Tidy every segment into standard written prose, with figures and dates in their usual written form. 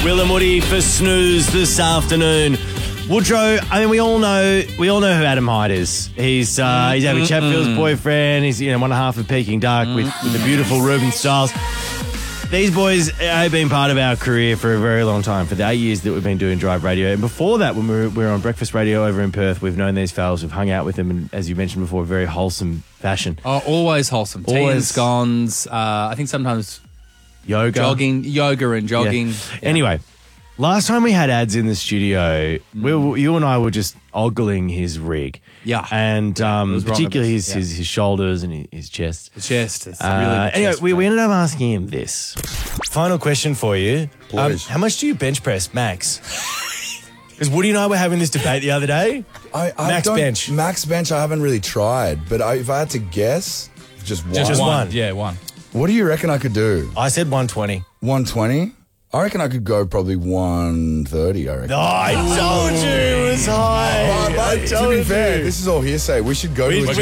Will and Woody for Snooze this afternoon. Woodrow, I mean, we all know who Adam Hyde is. He's Abby Chatfield's boyfriend. He's one half of Peking Duck with the beautiful Ruben Stiles. These boys have been part of our career for a very long time, for the 8 years that we've been doing Drive Radio. And before that, when we were on Breakfast Radio over in Perth, we've known these fellas. We've hung out with them, and as you mentioned before, very wholesome fashion. Oh, always wholesome. Tea and scones. I think sometimes yoga and jogging. Yeah. Anyway, last time we had ads in the studio, you and I were just ogling his rig. Yeah. And particularly his shoulders and his chest. The chest. It's really good anyway, chest, we ended up asking him this. Final question for you. How much do you bench press, max? Because Woody and I were having this debate the other day. Max bench. Max bench I haven't really tried, but if I had to guess, just one. Just one. Yeah, one. What do you reckon I could do? I said 120. 120? I reckon I could go probably 130, I reckon. Oh, I told you it was high. To be fair, this is all hearsay. We should go to We're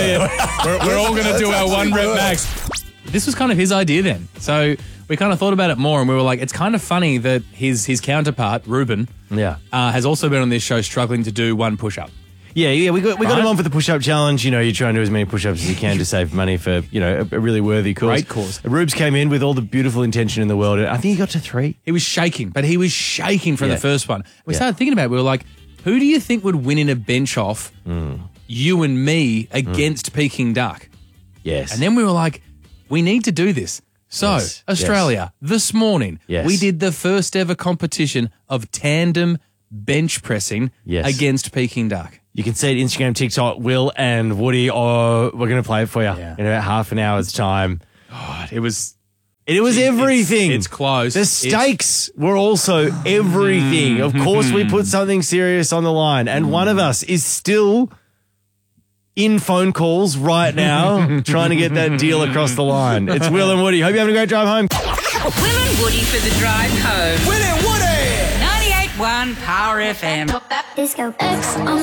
all going to do our one rep max. This was kind of his idea then. So we kind of thought about it more, and we were like, it's kind of funny that his counterpart, Ruben, has also been on this show struggling to do one push-up. Yeah, we got him on for the push-up challenge. You try and do as many push-ups as you can to save money for, a really worthy cause. Great cause. Rubes came in with all the beautiful intention in the world. I think he got to 3. He was shaking, but he was shaking from the first one. We started thinking about it. We were like, who do you think would win in a bench-off, you and me, against Peking Duck? Yes. And then we were like, we need to do this. So, Australia, this morning, we did the first ever competition of tandem bench pressing against Peking Duck. You can see it Instagram, TikTok, Will and Woody. We're going to play it for you in about half an hour's time. God, it was everything. It's close. The stakes were also everything. Of course, we put something serious on the line, and one of us is still in phone calls right now trying to get that deal across the line. It's Will and Woody. Hope you're having a great drive home. Will and Woody for the drive home. Will and Woody! 98.1 Power FM. Disco X on